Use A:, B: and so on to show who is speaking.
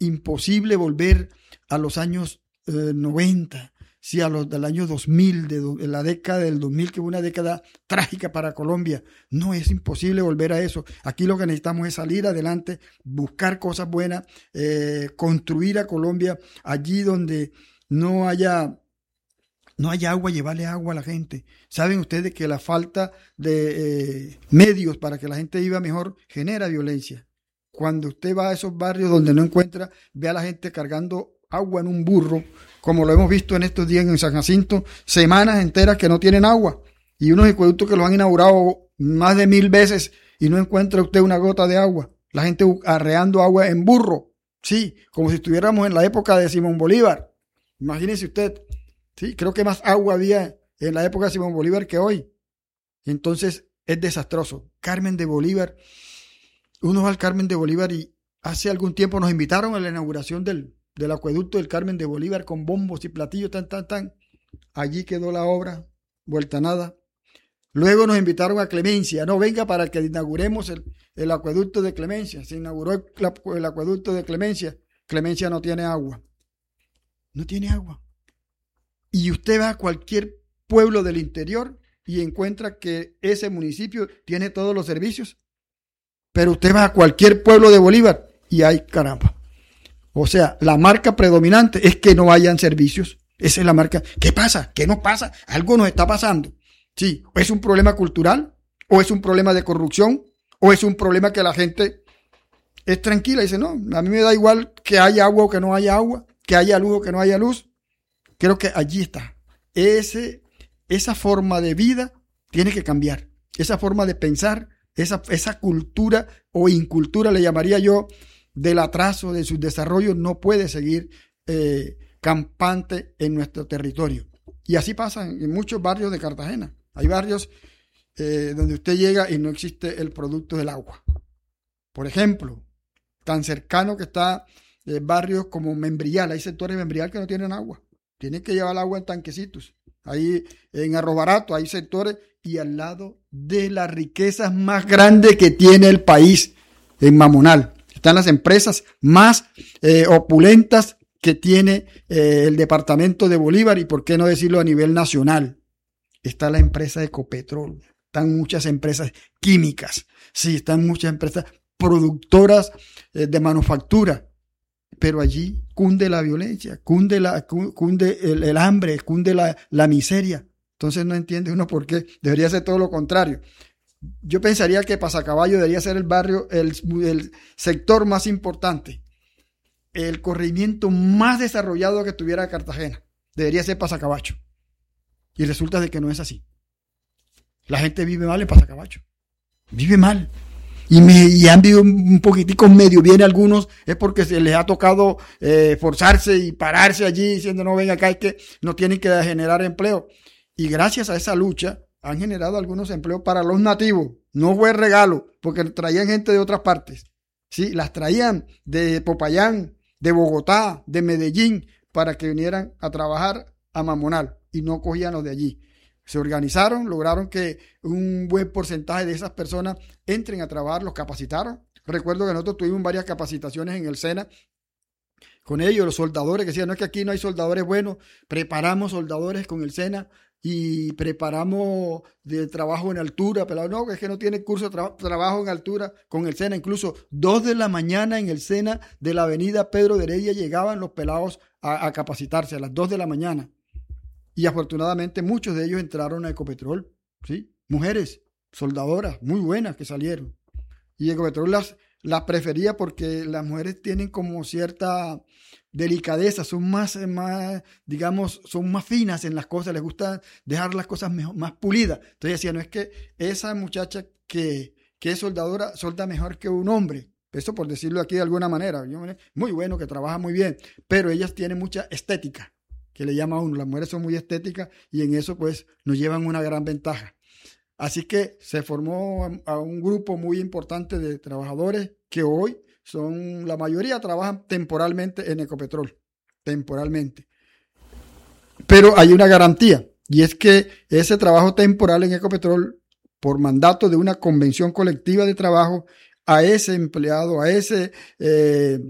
A: imposible volver a los años 90, sí, a los del año 2000, de la década del 2000, que fue una década trágica para Colombia. No, es imposible volver a eso. Aquí lo que necesitamos es salir adelante, buscar cosas buenas, construir a Colombia allí donde no haya agua, llevarle agua a la gente. Saben ustedes que la falta de medios para que la gente viva mejor genera violencia. Cuando usted va a esos barrios donde no encuentra, ve a la gente cargando agua en un burro, como lo hemos visto en estos días en San Jacinto, semanas enteras que no tienen agua, y unos acueductos que los han inaugurado más de 1000 veces y no encuentra usted una gota de agua. La gente arreando agua en burro, sí, como si estuviéramos en la época de Simón Bolívar. Imagínese usted, sí, creo que más agua había en la época de Simón Bolívar que hoy. Entonces es desastroso. Carmen de Bolívar, uno va al Carmen de Bolívar y hace algún tiempo nos invitaron a la inauguración del acueducto del Carmen de Bolívar con bombos y platillos, tan. Allí quedó la obra, vuelta a nada. Luego nos invitaron a Clemencia, no, venga para que inauguremos el acueducto de Clemencia. Se inauguró el acueducto de Clemencia. Clemencia no tiene agua. No tiene agua. Y usted va a cualquier pueblo del interior y encuentra que ese municipio tiene todos los servicios. Pero usted va a cualquier pueblo de Bolívar y hay caramba. O sea, la marca predominante es que no hayan servicios. Esa es la marca. ¿Qué pasa? ¿Qué nos pasa? Algo nos está pasando. Sí, ¿es un problema cultural? ¿O es un problema de corrupción? ¿O es un problema que la gente es tranquila y dice, no, a mí me da igual que haya agua o que no haya agua, que haya luz o que no haya luz? Creo que allí está. Esa forma de vida tiene que cambiar. Esa forma de pensar, esa cultura o incultura, le llamaría yo, del atraso, de su desarrollo, no puede seguir campante en nuestro territorio. Y así pasa en muchos barrios de Cartagena. Hay barrios donde usted llega y no existe el producto del agua. Por ejemplo, tan cercano que está barrios como Membrial. Hay sectores de Membrial que no tienen agua. Tienen que llevar el agua en tanquecitos. Ahí en Arroz Barato hay sectores, y al lado de las riquezas más grandes que tiene el país, en Mamonal, están las empresas más opulentas que tiene el departamento de Bolívar, y por qué no decirlo a nivel nacional. Está la empresa Ecopetrol, están muchas empresas químicas, sí, están muchas empresas productoras de manufactura, pero allí cunde la violencia, cunde el hambre, cunde la miseria. Entonces no entiende uno por qué. Debería ser todo lo contrario. Yo pensaría que Pasacaballo debería ser el barrio, el sector más importante, el corregimiento más desarrollado que tuviera Cartagena. Debería ser Pasacaballo. Y resulta de que no es así. La gente vive mal en Pasacaballo. Vive mal. Y han vivido un poquitico medio bien algunos, es porque se les ha tocado forzarse y pararse allí diciendo, no, venga acá, es que no tienen que generar empleo. Y gracias a esa lucha han generado algunos empleos para los nativos. No fue regalo, porque traían gente de otras partes. Sí, las traían de Popayán, de Bogotá, de Medellín, para que vinieran a trabajar a Mamonal, y no cogían los de allí. Se organizaron, lograron que un buen porcentaje de esas personas entren a trabajar, los capacitaron. Recuerdo que nosotros tuvimos varias capacitaciones en el SENA con ellos, los soldadores, que decían, no es que aquí no hay soldadores buenos, preparamos soldadores con el SENA y preparamos de trabajo en altura, pero no, es que no tiene curso de trabajo en altura con el SENA. Incluso 2 de la mañana en el SENA de la avenida Pedro de Heredia llegaban los pelados a capacitarse a las 2 de la mañana. Y afortunadamente muchos de ellos entraron a Ecopetrol, ¿sí? Mujeres soldadoras muy buenas que salieron. Y Ecopetrol las prefería porque las mujeres tienen como cierta delicadeza, son más, digamos, son más finas en las cosas, les gusta dejar las cosas mejor, más pulidas. Entonces decía, no es que esa muchacha que es soldadora solda mejor que un hombre. Eso por decirlo aquí de alguna manera. Muy bueno, que trabaja muy bien, pero ellas tienen mucha estética, que le llama a uno. Las mujeres son muy estéticas y en eso pues nos llevan una gran ventaja. Así que se formó a un grupo muy importante de trabajadores que hoy la mayoría trabajan temporalmente en Ecopetrol, temporalmente. Pero hay una garantía, y es que ese trabajo temporal en Ecopetrol, por mandato de una convención colectiva de trabajo, a ese empleado, a ese